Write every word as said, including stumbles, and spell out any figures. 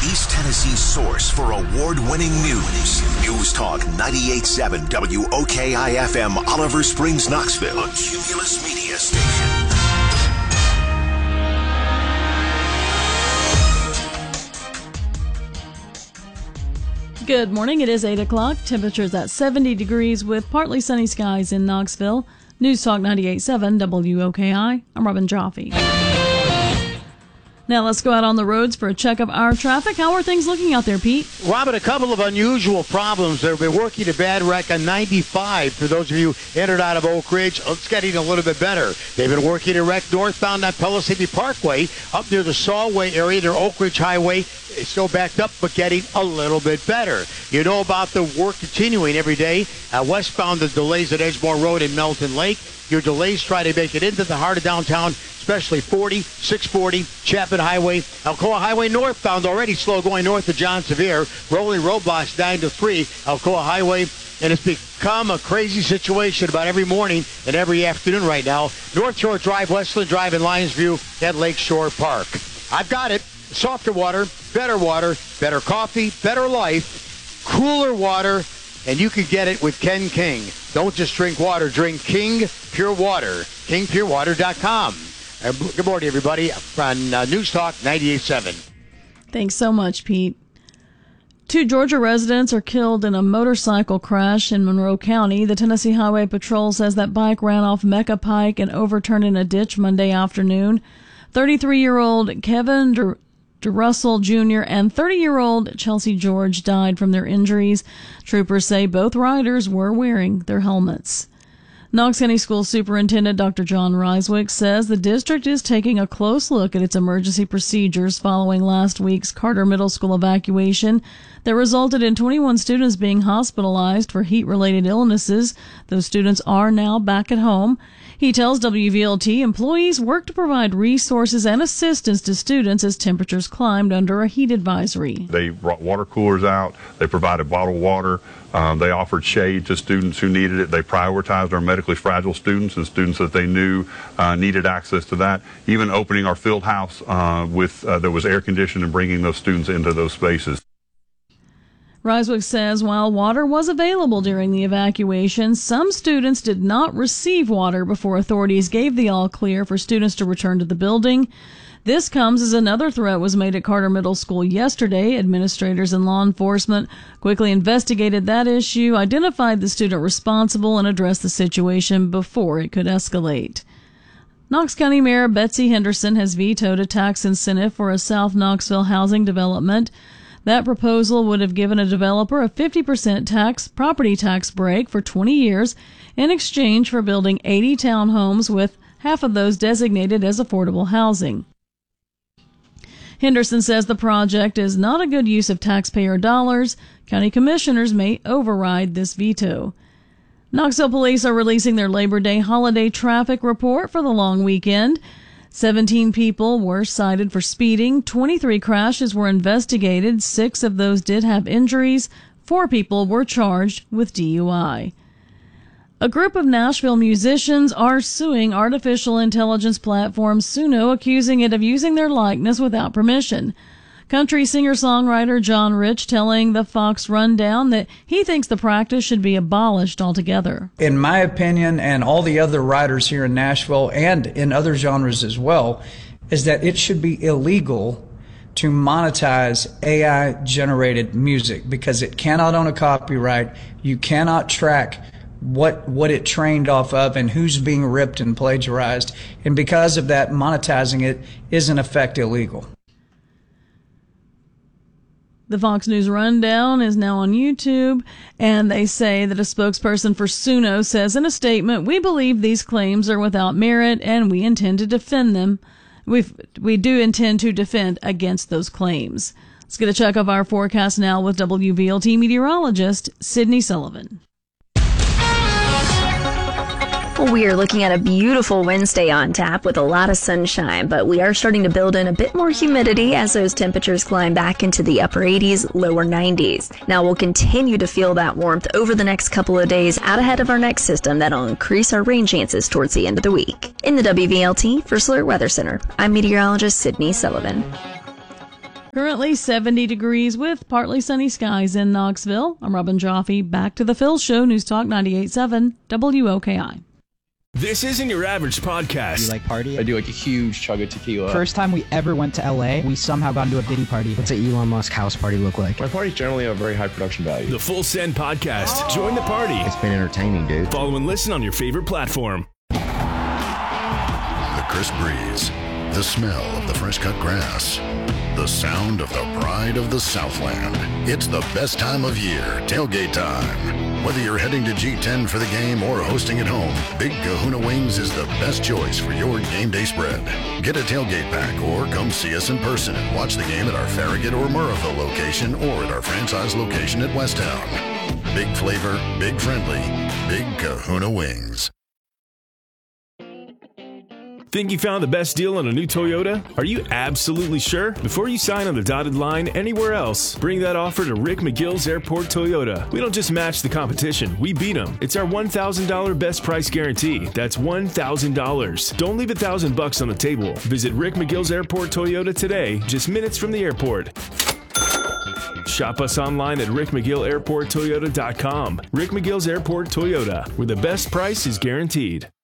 East Tennessee's source for award-winning news. News Talk ninety-eight point seven W O K I F M, Oliver Springs, Knoxville, a Cumulus Media Station. Good morning. It is eight o'clock. Temperatures at seventy degrees with partly sunny skies in Knoxville. News Talk ninety-eight point seven W O K I. I'm Robin Jaffe. Now let's go out on the roads for a check of our traffic. How are things looking out there, Pete? Robin, a couple of unusual problems. They've been working a bad wreck on ninety-five. For those of you entered out of Oak Ridge, it's getting a little bit better. They've been working a wreck northbound on Pellissippi Parkway up near the Sawway area near Oak Ridge Highway. It's still backed up, but getting a little bit better. You know about the work continuing every day. Uh, westbound, the delays at Edgemore Road and Melton Lake. Your delays try to make it into the heart of downtown, especially forty, six forty, Chapman Highway, Alcoa Highway northbound, already slow going north of John Sevier. Rolling roadblocks nine to three, Alcoa Highway. And it's become a crazy situation about every morning and every afternoon right now. North Shore Drive, Westland Drive, and Lions View at Lakeshore Park. I've got it. Softer water, better water, better coffee, better life, cooler water, and you can get it with Ken King. Don't just drink water, drink King Pure Water, king pure water dot com. Uh, good morning, everybody, on uh, News Talk ninety-eight point seven. Thanks so much, Pete. Two Georgia residents are killed in a motorcycle crash in Monroe County. The Tennessee Highway Patrol says that bike ran off Mecca Pike and overturned in a ditch Monday afternoon. thirty-three-year-old Kevin Dur- Russell Junior and thirty-year-old Chelsea George died from their injuries. Troopers say both riders were wearing their helmets. Knox County School Superintendent Doctor John Reiswick says the district is taking a close look at its emergency procedures following last week's Carter Middle School evacuation that resulted in twenty-one students being hospitalized for heat-related illnesses. Those students are now back at home. He tells W V L T employees work to provide resources and assistance to students as temperatures climbed under a heat advisory. They brought water coolers out. They provided bottled water. Um, they offered shade to students who needed it. They prioritized our medically fragile students and students that they knew uh, needed access to that. Even opening our field house uh, with uh, that was air conditioned and bringing those students into those spaces. Reiswick says while water was available during the evacuation, some students did not receive water before authorities gave the all-clear for students to return to the building. This comes as another threat was made at Carter Middle School yesterday. Administrators and law enforcement quickly investigated that issue, identified the student responsible, and addressed the situation before it could escalate. Knox County Mayor Betsy Henderson has vetoed a tax incentive for a South Knoxville housing development. That proposal would have given a developer a fifty percent tax property tax break for twenty years in exchange for building eighty townhomes, with half of those designated as affordable housing. Henderson says the project is not a good use of taxpayer dollars. County commissioners may override this veto. Knoxville police are releasing their Labor Day holiday traffic report for the long weekend. seventeen people were cited for speeding. twenty-three crashes were investigated. Six of those did have injuries. Four people were charged with D U I. A group of Nashville musicians are suing artificial intelligence platform Suno, accusing it of using their likeness without permission. Country singer-songwriter John Rich telling the Fox Rundown that he thinks the practice should be abolished altogether. In my opinion, and all the other writers here in Nashville and in other genres as well, is that it should be illegal to monetize A I-generated music because it cannot own a copyright. You cannot track what what it trained off of and who's being ripped and plagiarized. And because of that, monetizing it is in effect illegal. The Fox News Rundown is now on YouTube, and they say that a spokesperson for Suno says in a statement, "We believe these claims are without merit, and we intend to defend them. We we do intend to defend against those claims." Let's get a check of our forecast now with W V L T meteorologist Sydney Sullivan. Well, we are looking at a beautiful Wednesday on tap with a lot of sunshine, but we are starting to build in a bit more humidity as those temperatures climb back into the upper eighties, lower nineties. Now we'll continue to feel that warmth over the next couple of days out ahead of our next system that'll increase our rain chances towards the end of the week. In the W V L T First Alert Weather Center, I'm meteorologist Sydney Sullivan. Currently seventy degrees with partly sunny skies in Knoxville. I'm Robin Joffe. Back to the Phil Show, News Talk ninety-eight point seven W O K I. This isn't your average podcast. You like party? I do like a huge chug of tequila. First time we ever went to L A, we somehow got into a Diddy party. What's an Elon Musk house party look like? My parties generally have very high production value. The Full Send Podcast. Oh. Join the party. It's been entertaining, dude. Follow and listen on your favorite platform. The crisp breeze, the smell of the fresh-cut grass, the sound of the pride of the Southland. It's the best time of year, tailgate time. Whether you're heading to G ten for the game or hosting at home, Big Kahuna Wings is the best choice for your game day spread. Get a tailgate pack or come see us in person and watch the game at our Farragut or Murrayville location or at our franchise location at Westtown. Big flavor, big friendly, Big Kahuna Wings. Think you found the best deal on a new Toyota? Are you absolutely sure? Before you sign on the dotted line anywhere else, bring that offer to Rick McGill's Airport Toyota. We don't just match the competition, we beat them. It's our one thousand dollars best price guarantee. That's one thousand dollars. Don't leave a thousand bucks on the table. Visit Rick McGill's Airport Toyota today, just minutes from the airport. Shop us online at rick mcgill airport toyota dot com. Rick McGill's Airport Toyota, where the best price is guaranteed.